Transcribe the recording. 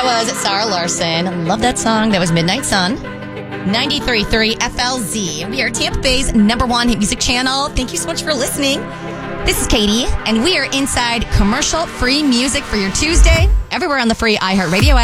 was Sarah Larson. Love that song. That was Midnight Sun. 93.3 FLZ. We are Tampa Bay's #1 hit music channel. Thank you so much for listening. This is Katie, and we are inside commercial-free music for your Tuesday. Everywhere on the free iHeartRadio app.